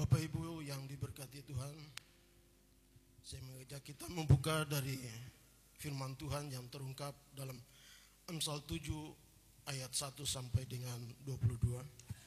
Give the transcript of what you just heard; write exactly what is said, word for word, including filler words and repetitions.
Bapak Ibu yang diberkati Tuhan, saya mengajak kita membuka dari firman Tuhan yang terungkap dalam Amsal tujuh ayat satu sampai dengan dua puluh dua.